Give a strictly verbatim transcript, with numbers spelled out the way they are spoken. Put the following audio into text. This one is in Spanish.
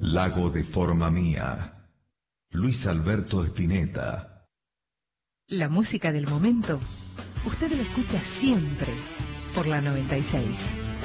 Lago de forma mía. Luis Alberto Spinetta. La música del momento, usted la escucha siempre por la noventa y seis.